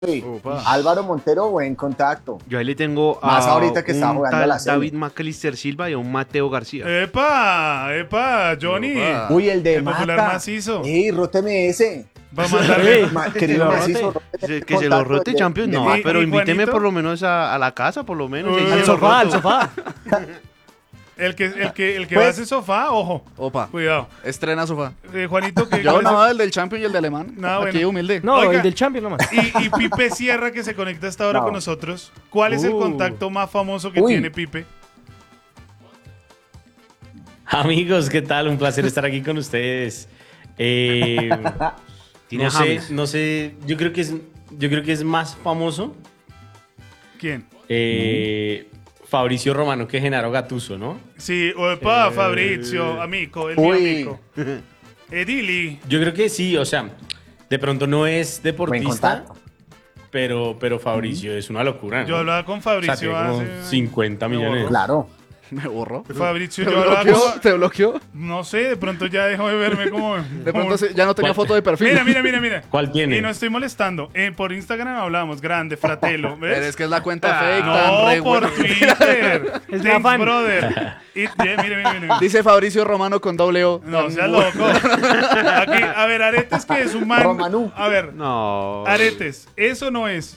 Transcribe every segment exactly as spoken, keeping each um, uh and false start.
Uy, Opa. Álvaro Montero, buen contacto. Yo ahí le tengo Más a ahorita que está un jugando tal la serie. David McAllister Silva y a un Mateo García. ¡Epa! ¡Epa! ¡Johnny! Opa. Uy, el de El popular Mata. macizo. Ey, róteme ese. Va a mandarle. Ma- querido lo macizo, rote. róteme Se- que se lo contacto rote de- Champions. de No, Mata. ¿Y- pero y invíteme Juanito? por lo menos a, a la casa, por lo menos. Uy, ahí se al lo sofá, roto. al sofá. El que, el que, el que Pues- va a ese sofá, ojo. Opa. Cuidado. Estrena sofá. Eh, Juanito, que Yo no, el del Champion y el de Alemán. No, Aquí bueno. humilde. No, Oiga. el del Champions nomás. Y, y Pipe Sierra, que se conecta hasta ahora No. con nosotros. ¿Cuál es el Uh. contacto más famoso que Uy. tiene Pipe? Amigos, ¿qué tal? Un placer estar aquí con ustedes. Eh, Tiene no a sé, James. no sé, yo creo que es, yo creo que es más famoso ¿Quién? eh, Fabricio Romano que Genaro Gattuso, ¿no? Sí, opa, Eh. Fabrizio, amico, el mío Uy. amico. Edili. Yo creo que sí, o sea, de pronto no es Buen deportista, contacto. pero, pero Fabricio es una locura, ¿no? Yo hablaba con O sea, Fabricio tiene como hace... cincuenta millones. Claro. Me borró. Fabricio, ¿Te yo hablaba bloqueó? con... ¿Te bloqueó? No sé, de pronto ya dejó de verme como... De pronto como- se- ya no tenía ¿Cuál? foto de perfil. Mira, mira, mira, mira. ¿Cuál tiene? Y no estoy molestando. Eh, por Instagram hablamos, grande, fratelo. ¿Ves? Pero es que es la cuenta fake. tan No, re por buena. Twitter. Es Thanks, la fan. brother. Y, mire, mire, mire, mire. Dice Fabricio Romano con doble O. No, Tan seas bu- loco. Aquí, a ver, Aretes, que es un man. Romanú. A ver, No. Aretes, eso no es.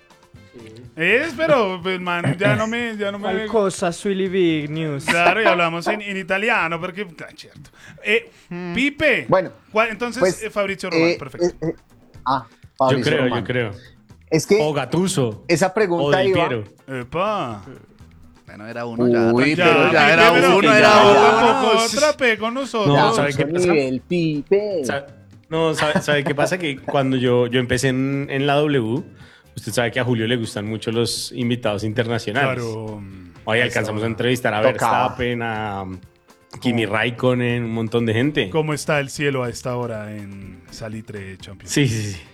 Es, pero, pues, man, ya no me. Ya no me ¿Cuál cosa, Swilly Big News? Claro, y hablamos en, en italiano, porque. Ah, cierto. Eh, Pipe. Bueno, ¿cuál- entonces, pues, eh, Fabrizio Román, Eh, perfecto. eh, eh, ah, Yo Fabricio creo, Romano. yo creo. Es que O Gattuso. esa O pregunta Del iba... Piero. Epa. Bueno, era uno ya. Uy, tranquilo, pero ya Pipe, era pero- uno, ya, era ya. uno. Tampoco trapé con nosotros. No, Ya, ¿sabe qué mucho pasa? nivel, Pipe. Sa- No, ¿sabe, sabe qué pasa? Que cuando yo, yo empecé en, en la W, usted sabe que a Julio le gustan mucho los invitados internacionales. Claro. Hoy alcanzamos a entrevistar a Tocaba. Verstappen, a Kimi Raikkonen, un montón de gente. ¿Cómo está el cielo a esta hora en Salitre Champions? Sí, sí, sí.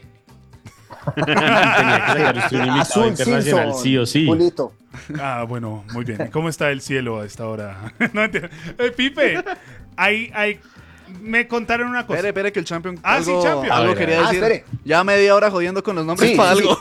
Tenía que sacar usted un invitado Azul internacional, Simpson, sí o sí. Julito. Ah, bueno, muy bien. ¿Y ¿Cómo está el cielo a esta hora? No entiendo. Eh, Pipe, hay, hay, me contaron una cosa. Espere, espere que el Champion Ah, sí, algo, Champion. algo A ver, quería a ver. decir. Ah, espere. Ya media hora jodiendo con los nombres Sí, para sí. algo.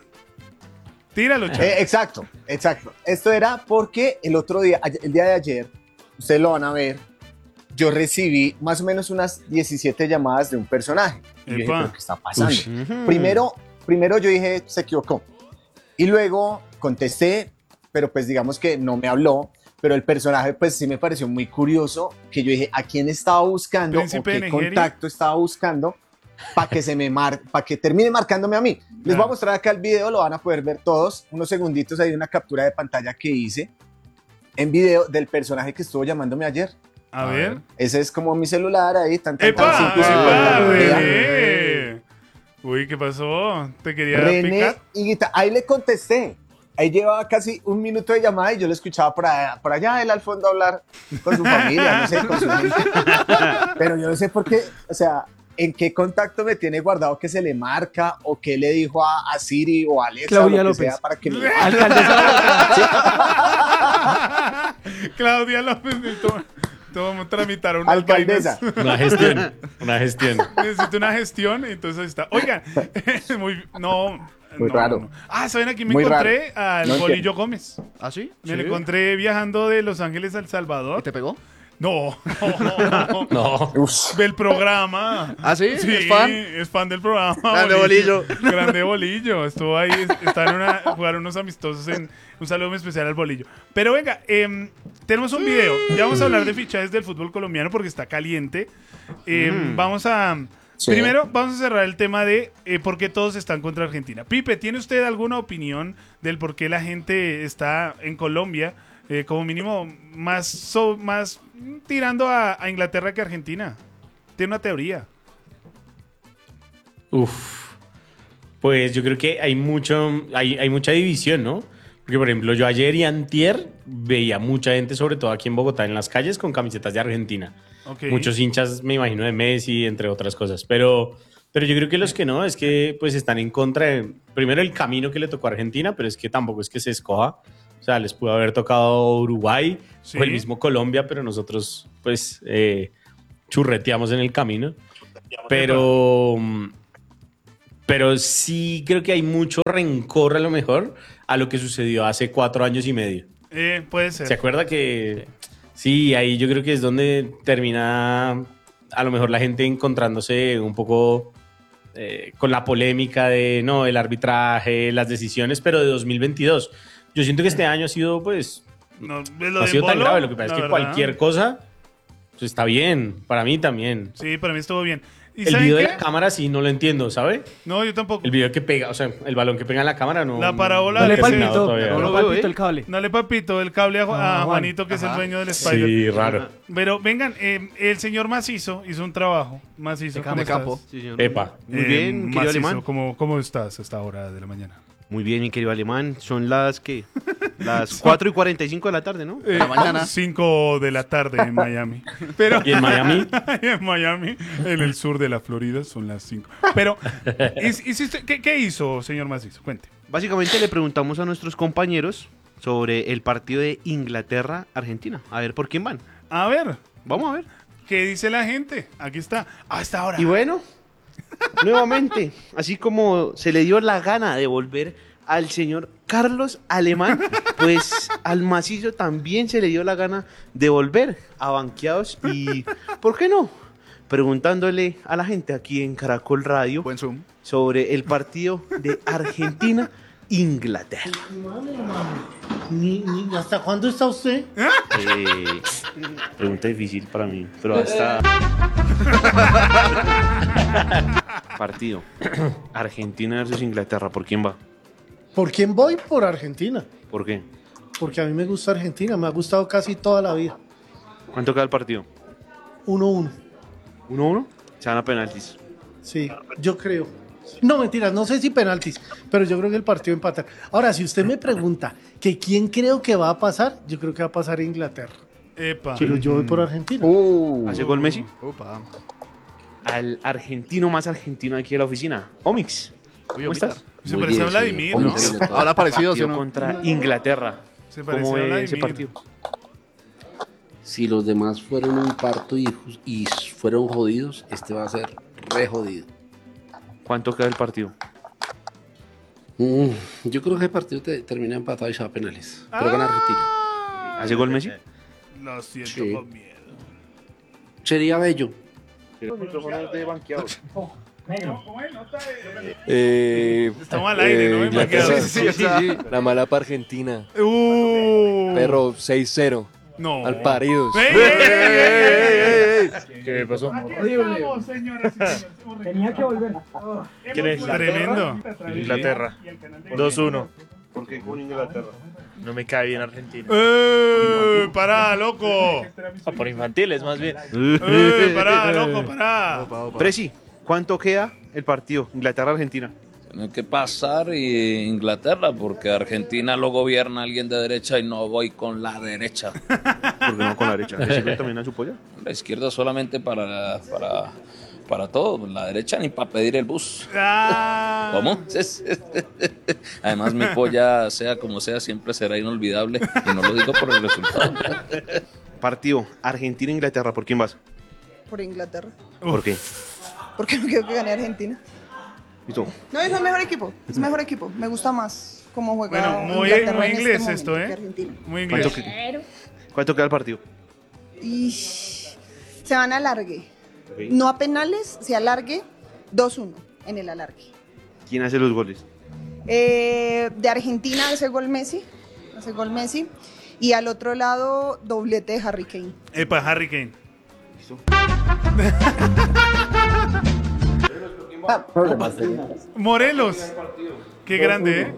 Tíralo, chaval. Eh, exacto, exacto. Esto era porque el otro día, ayer- el día de ayer, ustedes lo van a ver, yo recibí más o menos unas diecisiete llamadas de un personaje. Y yo dije, Epa. ¿pero qué está pasando? Ujú. Primero, primero yo dije, se equivocó. Y luego contesté, pero pues digamos que no me habló. Pero el personaje pues sí me pareció muy curioso, que yo dije, ¿a quién estaba buscando Príncipe o de qué Nigeria. contacto estaba buscando para que se me mar para que termine marcándome a mí? Les voy a mostrar acá el video, lo van a poder ver todos, unos segunditos ahí, una captura de pantalla que hice en video del personaje que estuvo llamándome ayer. A ver. Ese es como mi celular ahí, tan, tan, tan, ¡Epa! cinco ¡Epa! cincuenta, vean. René! Uy, ¿qué pasó? ¿Te quería René picar? Higuita, ahí le contesté. Ahí llevaba casi un minuto de llamada y yo lo escuchaba por allá, por allá él al fondo hablar con su familia, no sé, con su gente. Pero yo no sé por qué, o sea, en qué contacto me tiene guardado que se le marca o qué le dijo a, a Siri o a Alexa Claudia o lo que López. sea para que me... Alcaldesa. Claudia López, necesito, vamos a tramitar unas Alcaldesa. vainas. Una gestión, una gestión. Necesito una gestión, entonces ahí está. Oigan, muy, no, Muy no, raro. no. Ah, ¿saben? Aquí me Muy encontré al No Bolillo entiendo. Gómez. ¿Ah, sí? Me lo Sí. encontré viajando de Los Ángeles a El ¿Y Salvador. te pegó? No, no, no. No. Uf, Del programa. ¿Ah, sí? Sí, ¿Es fan? es fan del programa. Grande Bolillo. Grande Bolillo. Estuvo ahí, está en una, jugaron unos amistosos en un saludo muy especial al Bolillo. Pero venga, em, tenemos un video. Ya vamos a hablar de fichajes del fútbol colombiano porque está caliente. Em, Vamos a... Sí. Primero, vamos a cerrar el tema de eh, por qué todos están contra Argentina. Pipe, ¿tiene usted alguna opinión del por qué la gente está en Colombia, eh, como mínimo, más, so- más mm, tirando a, a Inglaterra que a Argentina? ¿Tiene una teoría? Uf. Pues yo creo que hay mucho, hay, hay mucha división, ¿no? Porque, por ejemplo, yo ayer y antier veía mucha gente, sobre todo aquí en Bogotá, en las calles, con camisetas de Argentina. Ok. Muchos hinchas, me imagino, de Messi, entre otras cosas. Pero, pero yo creo que los que no, es que pues están en contra de, primero, el camino que le tocó a Argentina, pero es que tampoco es que se escoja. O sea, les pudo haber tocado Uruguay Sí. o el mismo Colombia, pero nosotros, pues, eh, churreteamos en el camino. Pero, pero sí creo que hay mucho rencor a lo mejor a lo que sucedió hace cuatro años y medio. Eh, puede ser. ¿Se acuerda que sí, ahí yo creo que es donde termina a lo mejor la gente encontrándose un poco eh, con la polémica de no, el arbitraje, las decisiones, pero de dos mil veintidós. Yo siento que este año ha sido pues No, lo no de ha sido tan Bolo, grave, lo que pasa la es que verdad. cualquier cosa pues, está bien, para mí también. Sí, para mí estuvo bien. ¿Y El saben video de qué? la cámara sí no lo entiendo, ¿sabe? No, yo tampoco. El video que pega, o sea, el balón que pega en la cámara no. La parábola No de le ese- palpitó, todavía. no No le lo veo, palpitó ¿eh? el cable. No le papito el cable a, Ju- a Ah, Juan. Juanito, que es el Ajá. dueño del Spider. Sí, raro. Pero vengan, eh, el señor Macizo hizo un trabajo. Macizo, De ¿cómo campo. estás? campo. Sí, señor. Epa. Muy Eh, bien, querido Macizo, alemán. ¿cómo, ¿cómo estás a esta hora de la mañana? Muy bien, mi querido alemán. Son las, ¿qué? Las cuatro y cuarenta y cinco de la tarde, ¿no? Eh, la mañana. cinco de la tarde en Miami. Pero ¿Y en Miami? en Miami, en el sur de la Florida, son las cinco. Pero, ¿hic- hiciste- ¿qué, ¿qué hizo, señor Macizo? Cuente. Básicamente le preguntamos a nuestros compañeros sobre el partido de Inglaterra-Argentina. A ver por quién van. A ver, Vamos a ver. ¿qué dice la gente? Aquí está. A esta hora. Y bueno, nuevamente, así como se le dio la gana de volver al señor Carlos Alemán, pues al Macizo también se le dio la gana de volver a Banqueados y, ¿por qué no? Preguntándole a la gente aquí en Caracol Radio Buen zoom. sobre el partido de Argentina-Inglaterra. Ni, ni- ¿Hasta cuándo está usted? Eh, pregunta difícil para mí, pero hasta... Partido. Argentina versus Inglaterra, ¿por quién va? ¿Por quién voy? Por Argentina. ¿Por qué? Porque a mí me gusta Argentina, me ha gustado casi toda la vida. ¿Cuánto queda el partido? uno uno. ¿uno uno? Se van a penaltis. Sí, yo creo. No, mentiras, no sé si penaltis, pero yo creo que el partido empata. Ahora, si usted me pregunta que quién creo que va a pasar, yo creo que va a pasar Inglaterra. Epa. Pero yo voy por Argentina. ¿Hace gol Messi? Opa. Al argentino más argentino aquí de la oficina. Omix, ¿cómo estás? Se parece a Vladimir, ¿no? Ahora parecido, ¿sí o Partido no? contra Inglaterra. Se parece ¿Cómo a ve ese Vladimir. partido? Si los demás fueron un parto y, y fueron jodidos, este va a ser re jodido. ¿Cuánto queda el partido? Mm, yo creo que el partido te- termina empatado y se va a penales. Pero gana Argentina. ¿Hace gol Messi? Lo siento Sí. con miedo. Sería bello. Eh, Estamos al aire, ¿no? eh, Embarqueados. Inglaterra. Sí, sí, sí. La mala para Argentina. Uh. Perro, seis cero. No. Al paridos. ¡Ey, ey, ey, ey, ey, ey! ¿Qué pasó? Tenía que volver. ¿Quién es? Tremendo. Inglaterra. dos uno. ¿Por qué con Inglaterra? No me cae bien Argentina. ¡Eh! ¡Pará, loco! Ah, por infantiles, más bien. ¡Eh! ¡Pará, loco, pará! Presi, ¿cuánto queda el partido Inglaterra-Argentina? Tiene que pasar y Inglaterra, porque Argentina lo gobierna alguien de derecha y no voy con la derecha. ¿Por qué no con la derecha? ¿Le sirve también a su polla? La izquierda solamente para, para, para todo, la derecha ni para pedir el bus. Ah. ¿Cómo? Además mi polla, sea como sea, siempre será inolvidable y no lo digo por el resultado. Partido Argentina-Inglaterra, ¿por quién vas? Por Inglaterra. ¿Por qué? Porque no quiero que gane Argentina. ¿Y tú? No, es el mejor equipo. Es mejor equipo. Me gusta más cómo juega. Bueno, muy, Inglaterra muy en este inglés momento esto, que ¿eh? Argentina. Muy inglés. ¿Cuánto, que- ¿Cuánto queda el partido? Y se van a alargue. Ok. No a penales, se alargue dos uno en el alargue. ¿Quién hace los goles? Eh, de Argentina hace gol Messi. Hace gol Messi. Y al otro lado, doblete de Harry Kane. Epa, Harry Kane. Morelos. Qué grande, ¿eh?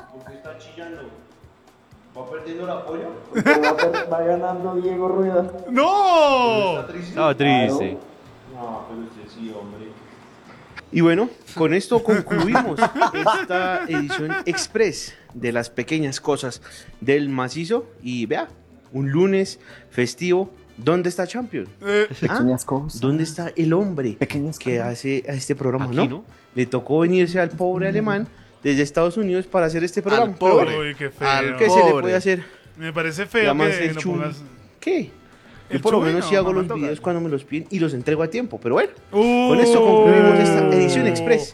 ¿Va perdiendo la polla? Va ganando Diego Rueda. ¡No! Estaba triste. No, pero usted sí, hombre. Y bueno, con esto concluimos esta edición express de las pequeñas cosas del macizo. Y vea, un lunes festivo. ¿Dónde está Champion? Eh, Pequeñas cosas. ¿Dónde está el hombre Pequeñas que cosas. hace a este programa? Aquí, ¿no? ¿no? Le tocó venirse al pobre alemán desde Estados Unidos para hacer este programa. Al pobre. Pero, Uy, qué feo. Al ¿qué se le pobre. puede hacer? Me parece Y feo además que el no chum- pongas... ¿Qué? Yo El por lo chumi menos no, sí hago no me los toca. videos cuando me los piden y los entrego a tiempo. Pero bueno, Uh. con esto concluimos esta edición express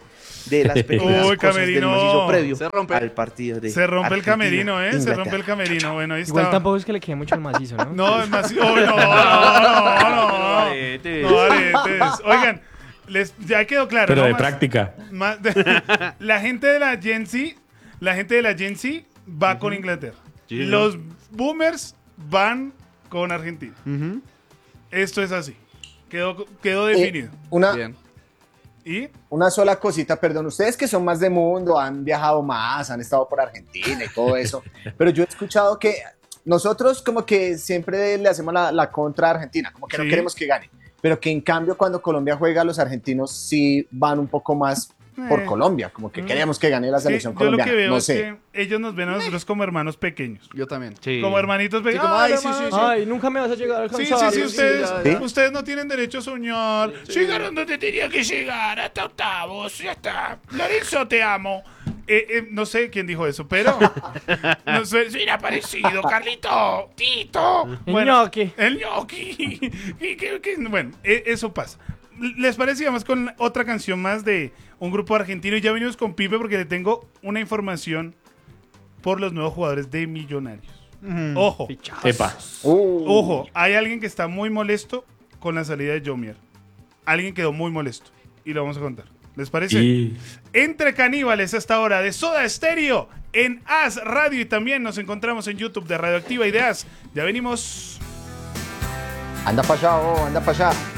de las pequeñas Uy, cosas del camerino. macizo previo Se rompe. al partido de Se rompe el Argentina, camerino, ¿eh? Se Inglaterra. rompe el camerino. Bueno, ahí Igual está. tampoco es que le quede mucho al macizo, ¿no? No, es más. Oh, no, no, no, no. Aretes. No, aretes. Oigan, les, ya quedó claro. Pero ¿no? de Más- práctica. más de- la gente de la Gen Z, la gente de la Gen Z va con Inglaterra. Sí, señor. Los boomers van con Argentina. Ujú. Esto es así. Quedó, quedó Eh, definido. una, Bien. ¿Y? una sola cosita, perdón, ustedes que son más de mundo, han viajado más, han estado por Argentina y todo eso, pero yo he escuchado que nosotros como que siempre le hacemos la, la contra a Argentina, como que Sí. no queremos que gane, pero que en cambio cuando Colombia juega, los argentinos sí van un poco más por Eh. Colombia, como que queremos que gane la Sí, selección yo lo colombiana, que veo no es sé. que ellos nos ven a nosotros como hermanos pequeños. Yo también. Sí. Como hermanitos pequeños. como, Ah, ay, sí, hermano, sí, sí. Ay, nunca me vas a llegar a Sí, alcanzar. sí, sí, ustedes, ya, ya. ustedes no tienen derecho a soñar. Llegaron donde tenía que llegar, hasta octavos, ya está. Lorenzo, te amo. Eh, eh, no sé quién dijo eso, pero no sé, soy parecido, Carlito, Tito. El ñoqui. El ñoqui. Y que- que- bueno, eh, eso pasa. ¿Les parece? Vamos con otra canción más de un grupo argentino. Y ya venimos con Pipe porque le tengo una información por los nuevos jugadores de Millonarios. Ojo. Epa. Uh, Ojo, hay alguien que está muy molesto con la salida de Jomier. Alguien quedó muy molesto. Y lo vamos a contar. ¿Les parece? Y Entre caníbales a esta hora de Soda Stereo en As Radio. Y también nos encontramos en YouTube de Radioactiva y de As. Ya venimos. anda para allá, oh, anda para allá.